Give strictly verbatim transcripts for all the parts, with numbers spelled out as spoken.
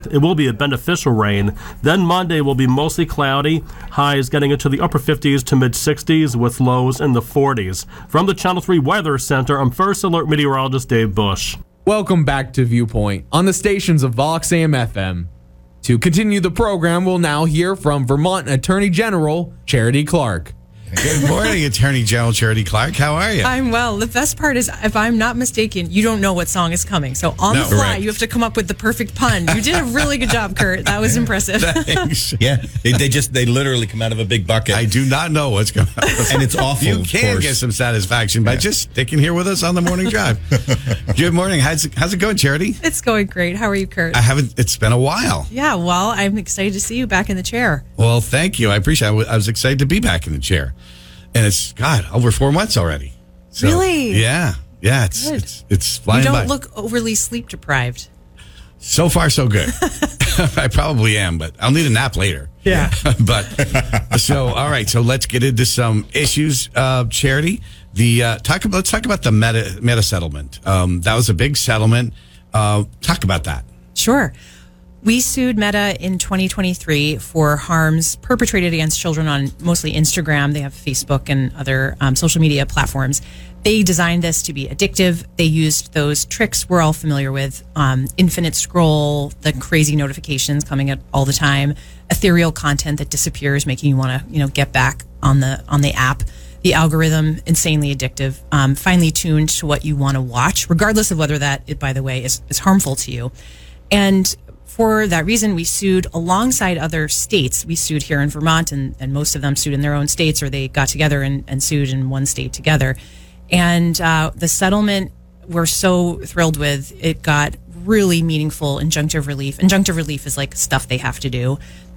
It will be a beneficial rain. Then Monday will be mostly cloudy, highs getting into the upper fifties to mid-sixties with lows in the forties. From the Channel three Weather Center, I'm First Alert Meteorologist Dave Bush. Welcome back to Viewpoint on the stations of Vox A M F M. To continue the program, we'll now hear from Vermont Attorney General Charity Clark. Good morning, Attorney General Charity Clark. How are you? I'm well. The best part is, if I'm not mistaken, you don't know what song is coming. So on No, the fly, right. you have to come up with the perfect pun. You did a really good job, Kurt. That was impressive. Thanks. Yeah, they, they just they literally come out of a big bucket, I do not know what's going on. and it's awful. You of can course. get some satisfaction by just sticking here with us on the morning drive. Good morning. How's it, how's it going, Charity? It's going great. How are you, Kurt? I haven't, it's been a while. Yeah, well, I'm excited to see you back in the chair. Well, thank you. I appreciate it. I w- I was excited to be back in the chair. And it's, God, over four months already. So, Really? Yeah. Yeah, it's Good. it's it's flying You by. don't look overly sleep deprived. So far, so good. I probably am, but I'll need a nap later. Yeah. but so, all right. So let's get into some issues. Uh, Charity, the uh, talk about let's talk about the Meta Meta settlement. Um, that was a big settlement. Uh, talk about that. Sure. We sued Meta in twenty twenty-three for harms perpetrated against children on mostly Instagram. They have Facebook and other um, social media platforms. They designed this to be addictive. They used those tricks we're all familiar with, um, infinite scroll, the crazy notifications coming at all the time, ethereal content that disappears, making you want to, you know, get back on the on the app. The algorithm, insanely addictive, um, finely tuned to what you want to watch, regardless of whether that, it, by the way, is, is harmful to you. And for that reason, we sued alongside other states. We sued here in Vermont, and, and most of them sued in their own states, or they got together and, and sued in one state together. And uh, the settlement we're so thrilled with. It got really meaningful injunctive relief. Injunctive relief is like stuff they have to do.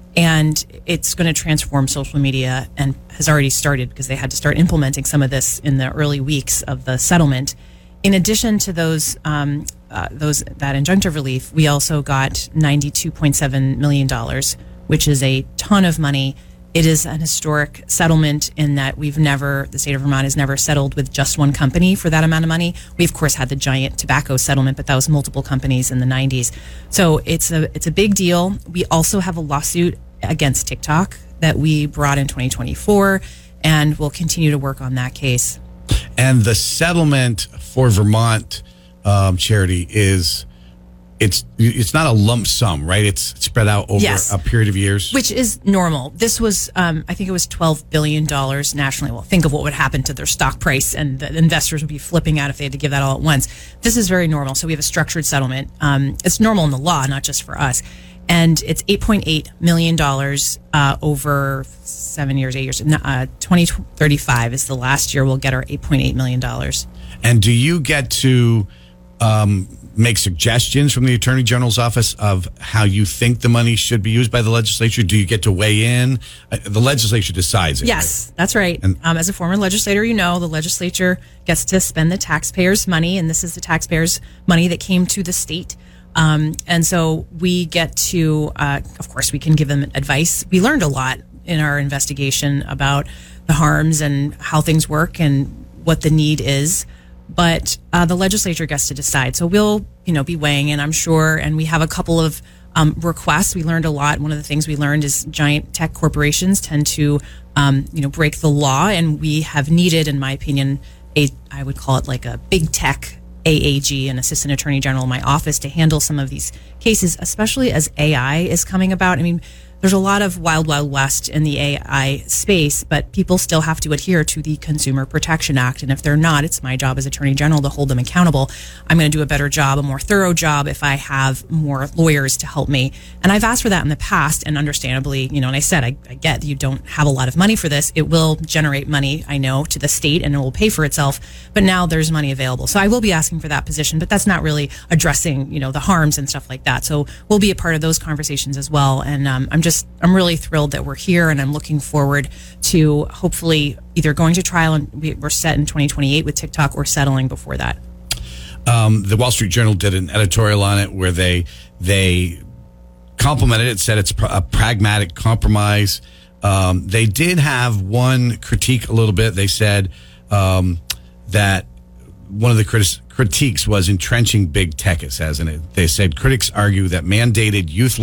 And it's going to transform social media, and has already started because they had to start implementing some of this in the early weeks of the settlement. In addition to those, um, uh, those that injunctive relief, we also got ninety-two point seven million dollars, which is a ton of money. It is an historic settlement in that we've never, the state of Vermont has never settled with just one company for that amount of money. We, of course, had the giant tobacco settlement, but that was multiple companies in the nineties. So it's a it's a big deal. We also have a lawsuit against TikTok that we brought in twenty twenty-four, and we'll continue to work on that case. And the settlement for Vermont um, charity is, it's it's not a lump sum, right? It's spread out over Yes. a period of years. Which is normal. This was, um, I think it was twelve billion dollars nationally. Well, think of what would happen to their stock price, and the investors would be flipping out if they had to give that all at once. This is very normal. So we have a structured settlement. Um, it's normal in the law, not just for us. And it's eight point eight million dollars uh, over seven years, eight years. Uh, twenty thirty-five is the last year we'll get our eight point eight million dollars. And do you get to um, make suggestions from the Attorney General's office of how you think the money should be used by the legislature? Do you get to weigh in? Uh, the legislature decides it. Yes, that's right. And- Um, as a former legislator, you know, the legislature gets to spend the taxpayers' money, and this is the taxpayers' money that came to the state. Um, and so we get to, uh, of course, we can give them advice. We learned a lot in our investigation about the harms and how things work and what the need is. But uh, the legislature gets to decide. So we'll, you know, be weighing in, I'm sure. And we have a couple of um, requests. We learned a lot. One of the things we learned is giant tech corporations tend to, um, you know, break the law. And we have needed, in my opinion, a, I would call it like a big tech A A G, an assistant attorney general in my office, to handle some of these cases, especially as A I is coming about. I mean, there's a lot of wild, wild west in the A I space, but people still have to adhere to the Consumer Protection Act. And if they're not, it's my job as attorney general to hold them accountable. I'm going to do a better job, a more thorough job, if I have more lawyers to help me. And I've asked for that in the past, and understandably, you know, and I said, I, I get you don't have a lot of money for this. It will generate money, I know, to the state, and it will pay for itself. But now there's money available. So I will be asking for that position, but that's not really addressing, you know, the harms and stuff like that. So we'll be a part of those conversations as well. And um, I'm just, I'm really thrilled that we're here, and I'm looking forward to hopefully either going to trial, and we- we're set in twenty twenty-eight with TikTok, or settling before that. Um, the Wall Street Journal did an editorial on it where they they complimented it, said it's pr- a pragmatic compromise. Um, they did have one critique a little bit. They said um, that one of the critis- critiques was entrenching big tech, it says, and it, they said critics argue that mandated youth